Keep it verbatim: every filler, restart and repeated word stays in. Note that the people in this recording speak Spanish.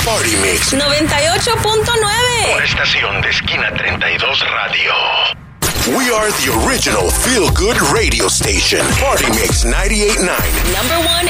Party Mix noventa y ocho punto nueve. Una estación de Esquina treinta y dos Radio. We are the original feel-good radio station. Party Mix ninety-eight point nine. Number one